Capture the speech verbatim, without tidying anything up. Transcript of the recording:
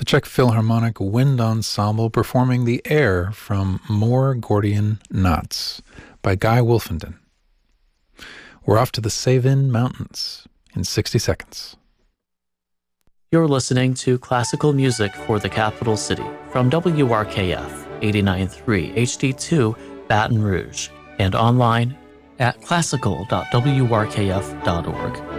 the Czech Philharmonic Wind Ensemble performing the air from More Gordian Knots by Guy Wolfenden. We're off to the Savin Mountains in sixty seconds. You're listening to classical music for the capital city from W R K F eighty-nine point three H D two Baton Rouge and online at classical dot w r k f dot org.